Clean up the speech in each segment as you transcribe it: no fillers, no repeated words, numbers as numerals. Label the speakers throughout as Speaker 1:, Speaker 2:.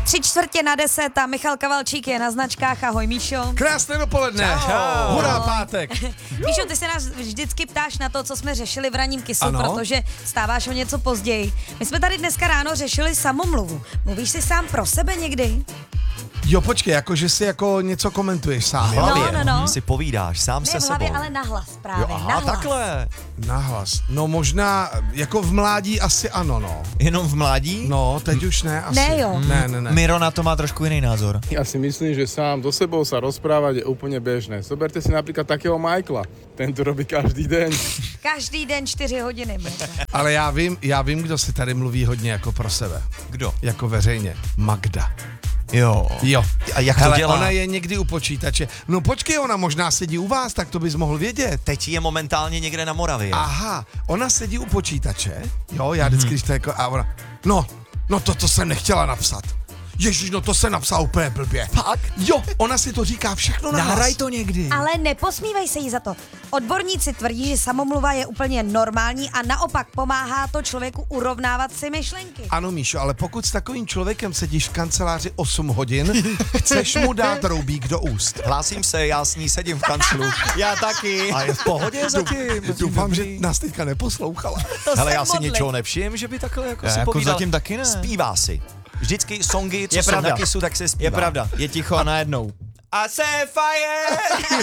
Speaker 1: 9:45 a Michal Kavalčík je na značkách. Ahoj, Míšo.
Speaker 2: Krásné dopoledne.
Speaker 3: Čau.
Speaker 2: Hurá, pátek.
Speaker 1: Míšo, ty se nás vždycky ptáš na to, co jsme řešili v ranním Kissu,
Speaker 2: Ano.
Speaker 1: protože stáváš o něco později. My jsme tady dneska ráno řešili samomluvu. Mluvíš si sám pro sebe někdy?
Speaker 2: Jo, počkej, jako že si jako něco komentuješ sám. jo?
Speaker 3: Hlavě,
Speaker 1: No.
Speaker 3: si povídáš sám se
Speaker 1: Ne v hlavě,
Speaker 3: sebou.
Speaker 1: ale nahlas právě.
Speaker 3: Jo, aha,
Speaker 1: nahlas.
Speaker 3: takhle.
Speaker 2: Nahlas. No možná, jako v mládí asi ano, no.
Speaker 3: Jenom v mládí?
Speaker 2: No, teď už ne asi.
Speaker 1: Ne, jo.
Speaker 2: Ne.
Speaker 3: Miro na to má trošku jiný názor.
Speaker 4: Ja si myslím, že sám so sebou sa rozprávať je úplne bežné. Zoberte si napríklad takého Michaela. Ten to robí každý deň.
Speaker 1: Každý den 4 hodiny.
Speaker 2: Ale já vím, kdo si tady mluví hodně jako pro sebe.
Speaker 3: Kdo?
Speaker 2: Jako veřejně. Magda.
Speaker 3: Jo.
Speaker 2: Jo.
Speaker 3: A jak to
Speaker 2: Hele,
Speaker 3: dělá?
Speaker 2: ona je někdy u počítače. No počkej, ona možná sedí u vás, tak to bys mohl vědět.
Speaker 3: Teď je momentálně někde na Moravě.
Speaker 2: Aha, ona sedí u počítače, jo, já vždycky, když to jako, a ona, no to jsem nechtěla napsat. Ježíš, no to se napsal úplně blbě.
Speaker 3: Fakt?
Speaker 2: Jo, ona si to říká všechno na
Speaker 3: Nahraj to někdy.
Speaker 1: Ale neposmívej se jí za to. Odborníci tvrdí, že samomluva je úplně normální a naopak pomáhá to člověku urovnávat si myšlenky.
Speaker 2: Ano, Míšo, ale pokud s takovým člověkem sedíš v kanceláři 8 hodin, chceš mu dát roubík do úst.
Speaker 3: Hlásím se, já s ní sedím v kanclu. Já taky. A je v pohodě zatím.
Speaker 2: Doufám, že nás teďka neposlouchala.
Speaker 3: Hele, já si
Speaker 1: modlím.
Speaker 3: něčeho nevšim, že by takhle jako
Speaker 5: Já
Speaker 3: si
Speaker 5: jako
Speaker 3: povídal.
Speaker 5: zatím taky ne.
Speaker 3: Zpívá si. Vždycky songy, co
Speaker 5: Je
Speaker 3: jsou
Speaker 5: pravda.
Speaker 3: na Kissu, tak se zpívá.
Speaker 5: Je pravda, je ticho a najednou.
Speaker 3: A se fire!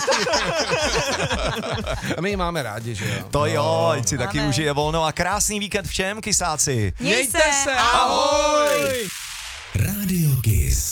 Speaker 2: A my ji máme rádi, že jo.
Speaker 3: To jo, ať si taky
Speaker 1: Máme.
Speaker 3: užije volno a krásný víkend všem, kysáci.
Speaker 1: Měj se,
Speaker 2: ahoj!